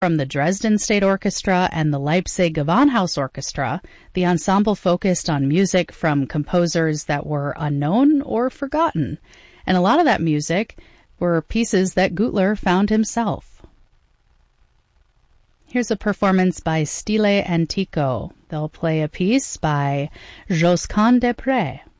From the Dresden State Orchestra and the Leipzig Gewandhaus Orchestra, the ensemble focused on music from composers that were unknown or forgotten. And a lot of that music were pieces that Gutler found himself. Here's a performance by Stile Antico. They'll play a piece by Josquin des Prez.